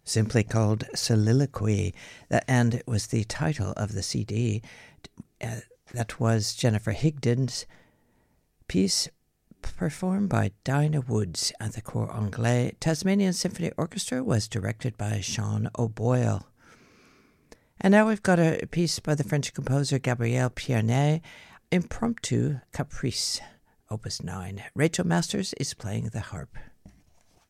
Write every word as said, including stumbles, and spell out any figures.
simply called Soliloquy, and it was the title of the C D. Uh, that was Jennifer Higdon's piece, performed by Dinah Woods at the Cor Anglais. Tasmanian Symphony Orchestra was directed by Sean O'Boyle. And now we've got a piece by the French composer Gabriel Pierné, Impromptu Caprice, Opus nine. Rachel Masters is playing the harp.